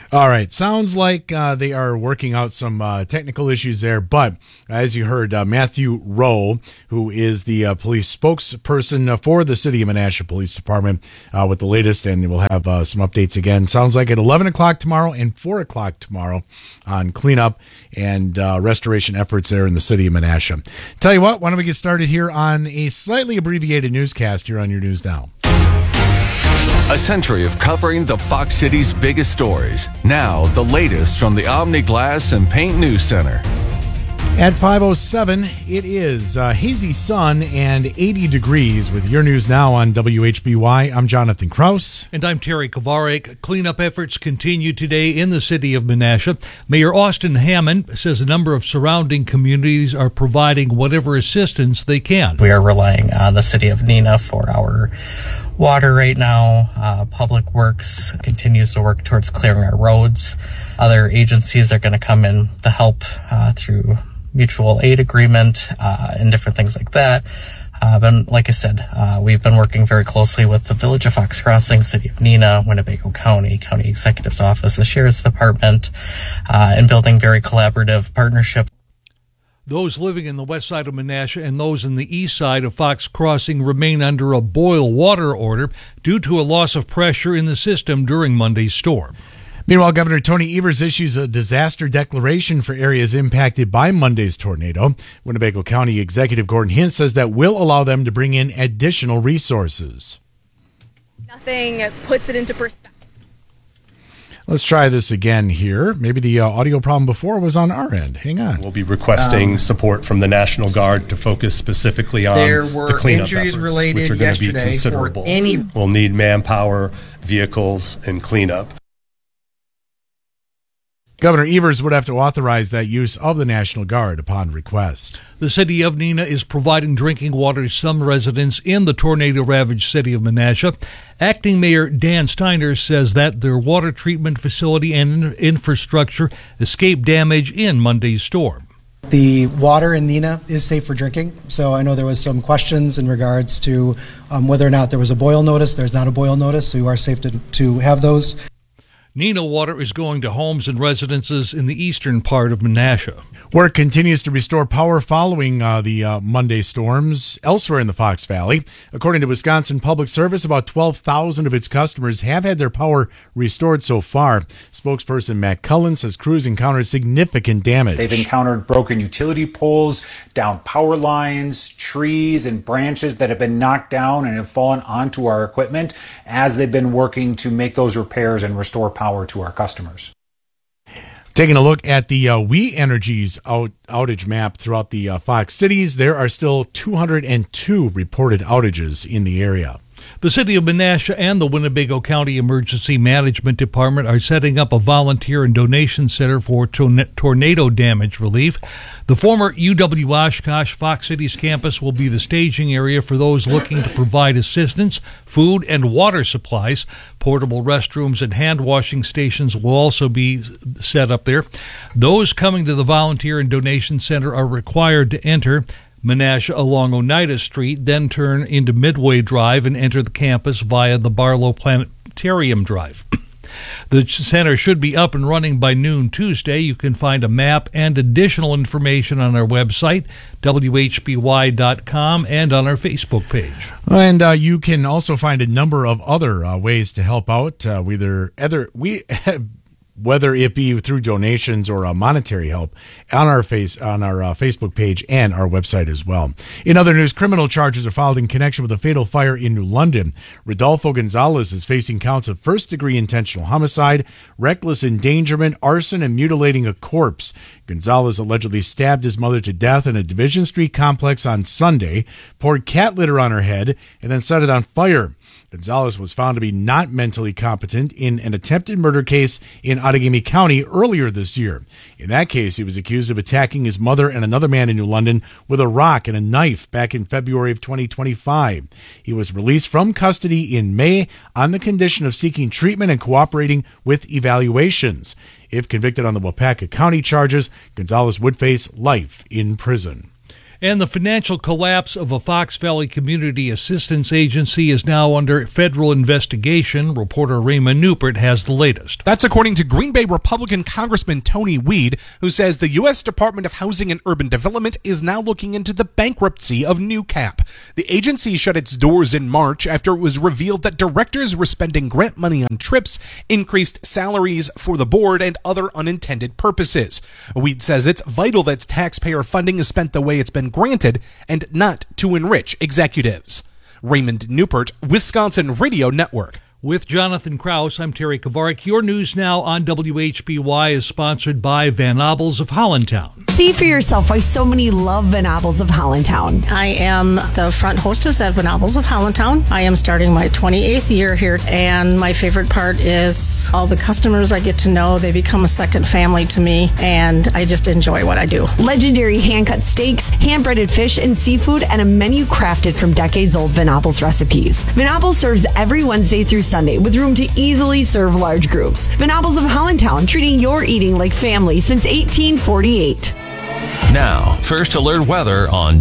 All right. Sounds like they are working out some technical issues there. But as you heard, Matthew Rowe, who is the police spokesperson for the City of Menasha Police Department, with the latest, and we'll have some updates again. Sounds like at 11 o'clock tomorrow and 4 o'clock tomorrow on cleanup and restoration efforts there in the City of Menasha. Tell you what, why don't we get started here on a slightly abbreviated newscast here on your News Now. A century of covering the Fox City's biggest stories. Now, the latest from the Omni Glass and Paint News Center. At 5:07, it is hazy sun and 80 degrees with your News Now on WHBY. I'm Jonathan Kraus. And I'm Terry Kovarek. Cleanup efforts continue today in the City of Menasha. Mayor Austin Hammond says a number of surrounding communities are providing whatever assistance they can. We are relying on the City of Neenah for our water right now. Public Works continues to work towards clearing our roads. Other agencies are going to come in to help through mutual aid agreement and different things like that. But like I said, we've been working very closely with the Village of Fox Crossing, City of Neenah, Winnebago County, County Executive's Office, the Sheriff's Department, and building very collaborative partnerships. Those living in the west side of Menasha and those in the east side of Fox Crossing remain under a boil water order due to a loss of pressure in the system during Monday's storm. Meanwhile, Governor Tony Evers issues a disaster declaration for areas impacted by Monday's tornado. Winnebago County Executive Gordon Hintz says that will allow them to bring in additional resources. Nothing puts it into perspective. Let's try this again here. Maybe the audio problem before was on our end. Hang on. We'll be requesting support from the National Guard to focus specifically on the cleanup efforts, which are going to be considerable. We'll need manpower, vehicles, and cleanup. Governor Evers would have to authorize that use of the National Guard upon request. The City of Neenah is providing drinking water to some residents in the tornado-ravaged City of Menasha. Acting Mayor Dan Steiner says that their water treatment facility and infrastructure escaped damage in Monday's storm. The water in Neenah is safe for drinking, so I know there was some questions in regards to whether or not there was a boil notice. There's not a boil notice, so you are safe to have those. Neenah water is going to homes and residences in the eastern part of Menasha. Work continues to restore power following the Monday storms elsewhere in the Fox Valley. According to Wisconsin Public Service, about 12,000 of its customers have had their power restored so far. Spokesperson Matt Cullen says crews encountered significant damage. They've encountered broken utility poles, downed power lines, trees and branches that have been knocked down and have fallen onto our equipment as they've been working to make those repairs and restore power to our customers. Taking a look at the We Energies outage map throughout the Fox cities, there are still 202 reported outages in the area. The City of Menasha and the Winnebago County Emergency Management Department are setting up a volunteer and donation center for tornado damage relief. The former UW-Oshkosh Fox Cities campus will be the staging area for those looking to provide assistance, food, and water supplies. Portable restrooms and hand washing stations will also be set up there. Those coming to the volunteer and donation center are required to enter Menasha along Oneida Street, then turn into Midway Drive and enter the campus via the Barlow Planetarium Drive. The center should be up and running by noon Tuesday. You can find a map and additional information on our website, WHBY.com, and on our Facebook page. And you can also find a number of other ways to help out, whether it be through donations or monetary help, on our Facebook page and our website as well. In other news, criminal charges are filed in connection with a fatal fire in New London. Rodolfo Gonzalez is facing counts of first-degree intentional homicide, reckless endangerment, arson, and mutilating a corpse. Gonzalez allegedly stabbed his mother to death in a Division Street complex on Sunday, poured cat litter on her head, and then set it on fire. Gonzalez was found to be not mentally competent in an attempted murder case in Outagamie County earlier this year. In that case, he was accused of attacking his mother and another man in New London with a rock and a knife back in February of 2025. He was released from custody in May on the condition of seeking treatment and cooperating with evaluations. If convicted on the Waupaca County charges, Gonzalez would face life in prison. And the financial collapse of a Fox Valley Community Assistance Agency is now under federal investigation. Reporter Raymond Newport has the latest. That's according to Green Bay Republican Congressman Tony Weed, who says the U.S. Department of Housing and Urban Development is now looking into the bankruptcy of NewCap. The agency shut its doors in March after it was revealed that directors were spending grant money on trips, increased salaries for the board, and other unintended purposes. Weed says it's vital that taxpayer funding is spent the way it's been granted and not to enrich executives. Raymond Newport, Wisconsin Radio Network. With Jonathan Krause, I'm Terry Kovarik. Your News Now on WHBY is sponsored by Van Abels of Hollandtown. See for yourself why so many love Van Abels of Hollandtown. I am the front hostess at Van Abels of Hollandtown. I am starting my 28th year here, and my favorite part is all the customers I get to know. They become a second family to me, and I just enjoy what I do. Legendary hand-cut steaks, hand-breaded fish and seafood, and a menu crafted from decades-old Van Abels recipes. Van Abels serves every Wednesday through Sunday with room to easily serve large groups. Van Abels of Hollandtown, treating your eating like family since 1848. Now, First Alert weather on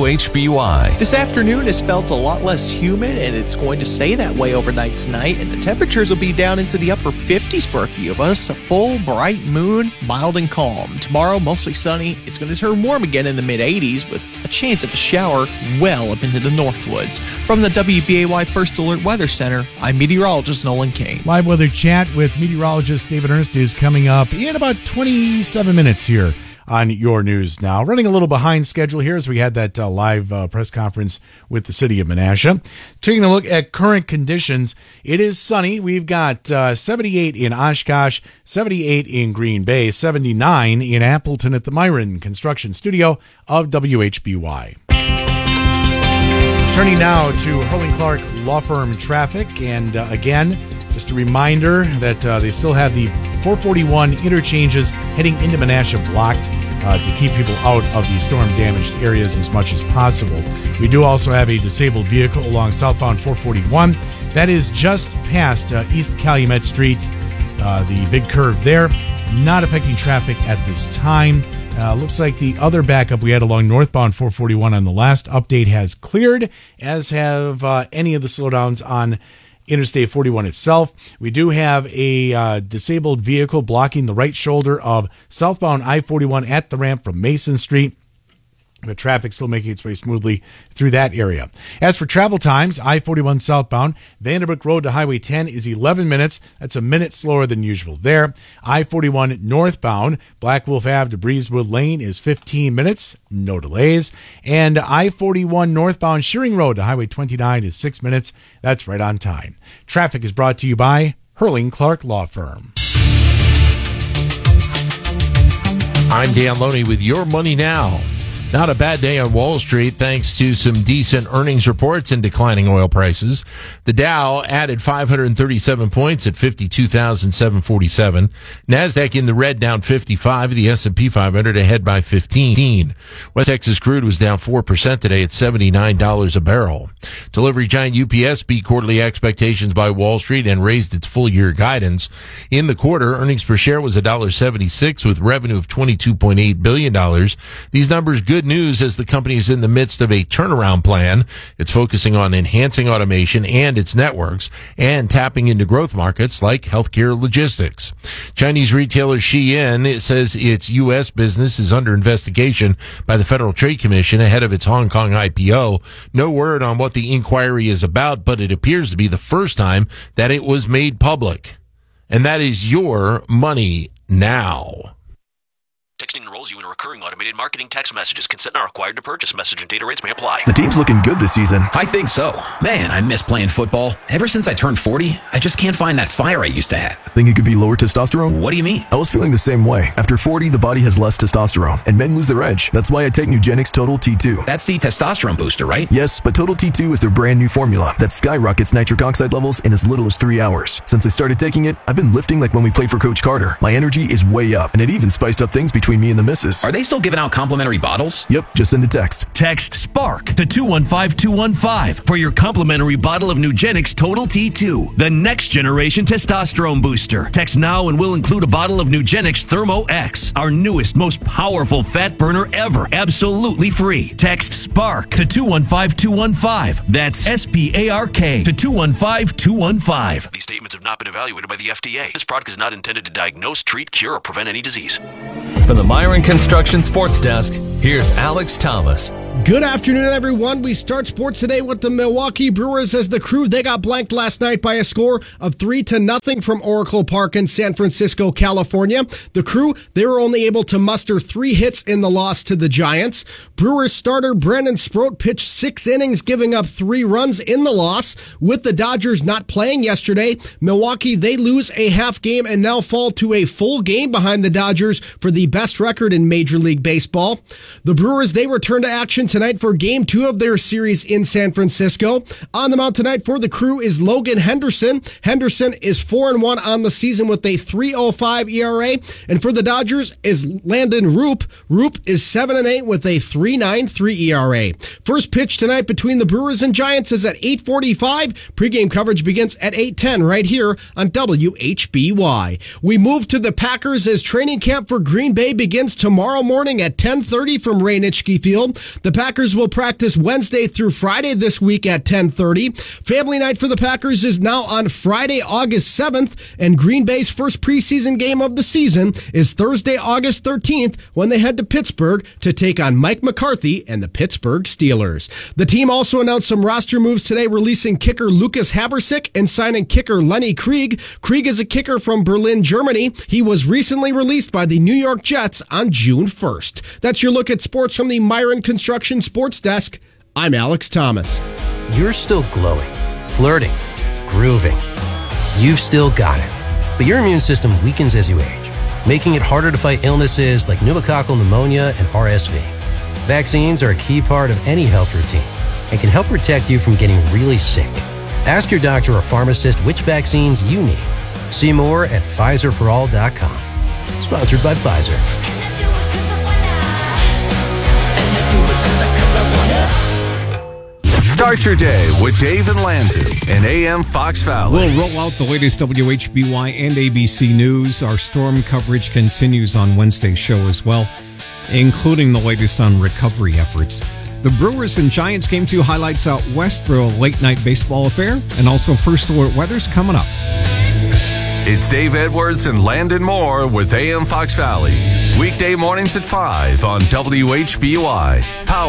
WHBY. This afternoon has felt a lot less humid, and it's going to stay that way overnight tonight, and the temperatures will be down into the upper 50s for a few of us. A full, bright moon, mild and calm. Tomorrow, mostly sunny. It's going to turn warm again in the mid-80s with a chance of a shower well up into the Northwoods. From the WBAY First Alert Weather Center, I'm meteorologist Nolan Kane. Live weather chat with meteorologist David Ernst is coming up in about 27 minutes here on Your News Now. Running a little behind schedule here as we had that live press conference with the city of Menasha. Taking a look at current conditions, it is sunny. We've got 78 in Oshkosh, 78 in Green Bay, 79 in Appleton at the Myron Construction Studio of WHBY. Turning now to Hurling Clark Law Firm traffic, and again, just a reminder that they still have the 441 interchanges heading into Menasha blocked to keep people out of the storm-damaged areas as much as possible. We do also have a disabled vehicle along southbound 441. That is just past East Calumet Street, the big curve there, not affecting traffic at this time. Looks like the other backup we had along northbound 441 on the last update has cleared, as have any of the slowdowns on Interstate 41 itself. We do have a disabled vehicle blocking the right shoulder of southbound I-41 at the ramp from Mason Street. The traffic still making its way smoothly through that area. As for travel times, I-41 southbound, Vanderbrook Road to Highway 10 is 11 minutes. That's a minute slower than usual there. I-41 northbound, Black Wolf Ave to Breezewood Lane is 15 minutes, no delays. And I-41 northbound Shearing Road to Highway 29 is 6 minutes. That's right on time. Traffic is brought to you by Hurling Clark Law Firm. I'm Dan Loney with Your Money Now. Not a bad day on Wall Street thanks to some decent earnings reports and declining oil prices. The Dow added 537 points at 52,747. NASDAQ in the red down 55. The S&P 500 ahead by 15. West Texas crude was down 4% today at $79 a barrel. Delivery giant UPS beat quarterly expectations by Wall Street and raised its full-year guidance. In the quarter, earnings per share was $1.76 with revenue of $22.8 billion. These numbers good news as the company is in the midst of a turnaround plan. It's focusing on enhancing automation and its networks and tapping into growth markets like healthcare logistics. Chinese retailer Shein says its U.S. business is under investigation by the Federal Trade Commission ahead of its Hong Kong IPO. No word on what the inquiry is about, but it appears to be the first time that it was made public. And that is Your Money Now. Texting enrolls you in a recurring automated marketing text messages. Consent not required to purchase. Message and data rates may apply. The team's looking good this season. I think so. Man, I miss playing football. Ever since I turned 40, I just can't find that fire I used to have. Think it could be lower testosterone? What do you mean? I was feeling the same way. After 40, the body has less testosterone, and men lose their edge. That's why I take Nugenix Total T2. That's the testosterone booster, right? Yes, but Total T2 is their brand new formula that skyrockets nitric oxide levels in as little as 3 hours. Since I started taking it, I've been lifting like when we played for Coach Carter. My energy is way up, and it even spiced up things between me and the the missus. Are they still giving out complimentary bottles? Yep, just send a text. Text SPARK to 215-215 for your complimentary bottle of Nugenix Total T2, the next generation testosterone booster. Text now and we'll include a bottle of Nugenix Thermo X, our newest, most powerful fat burner ever, absolutely free. Text SPARK to 215-215. That's SPARK to 215-215. These statements have not been evaluated by the FDA. This product is not intended to diagnose, treat, cure, or prevent any disease. From the Myron Construction Sports Desk, here's Alex Thomas. Good afternoon, everyone. We start sports today with the Milwaukee Brewers as the Crew. They got blanked last night by a score of 3-0 from Oracle Park in San Francisco, California. The Crew, they were only able to muster 3 hits in the loss to the Giants. Brewers starter Brandon Sproat pitched 6 innings, giving up 3 runs in the loss. With the Dodgers not playing yesterday, Milwaukee, they lose a half game and now fall to a full game behind the Dodgers for the best record in Major League Baseball. The Brewers, they return to action tonight for Game 2 of their series in San Francisco. On the mound tonight for the Crew is Logan Henderson. Henderson is 4-1 on the season with a 3.05 ERA. And for the Dodgers is Landon Roop. Roop is 7-8 with a 3.93 ERA. First pitch tonight between the Brewers and Giants is at 8:45. Pregame coverage begins at 8:10 right here on WHBY. We move to the Packers as training camp for Green Bay begins tomorrow morning at 10:30 from Ray Nitschke Field. The Packers will practice Wednesday through Friday this week at 10:30. Family night for the Packers is now on Friday, August 7th, and Green Bay's first preseason game of the season is Thursday, August 13th, when they head to Pittsburgh to take on Mike McCarthy and the Pittsburgh Steelers. The team also announced some roster moves today, releasing kicker Lucas Haversick and signing kicker Lenny Krieg. Krieg is a kicker from Berlin, Germany. He was recently released by the New York Jets on June 1st. That's your look at sports from the Myron Construction Sports Desk. I'm Alex Thomas. You're still glowing, flirting, grooving. You've still got it. But your immune system weakens as you age, making it harder to fight illnesses like pneumococcal pneumonia and RSV. Vaccines are a key part of any health routine and can help protect you from getting really sick. Ask your doctor or pharmacist which vaccines you need. See more at PfizerForAll.com. Sponsored by Pfizer. Start your day with Dave and Landon in AM Fox Valley. We'll roll out the latest WHBY and ABC News. Our storm coverage continues on Wednesday's show as well, including the latest on recovery efforts. The Brewers and Giants Game 2 highlights out west for a late-night baseball affair, and also First Alert Weather's coming up. It's Dave Edwards and Landon Moore with AM Fox Valley. Weekday mornings at 5 on WHBY. Power